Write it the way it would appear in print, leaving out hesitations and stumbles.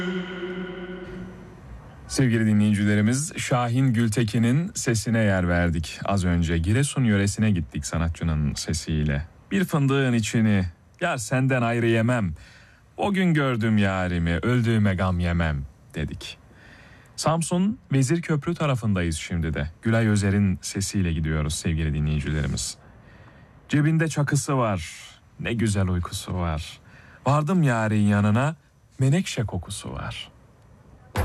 Sevgili dinleyicilerimiz, Şahin Gültekin'in sesine yer verdik. Az önce Giresun yöresine gittik sanatçının sesiyle. Bir fındığın içini, yar senden ayrı yemem. O gün gördüm yarimi, öldüğüme gam yemem dedik. Samsun Vezirköprü tarafındayız şimdi de. Gülay Özer'in sesiyle gidiyoruz sevgili dinleyicilerimiz. Cebinde çakısı var, ne güzel uykusu var. Vardım yarın yanına, menekşe kokusu var.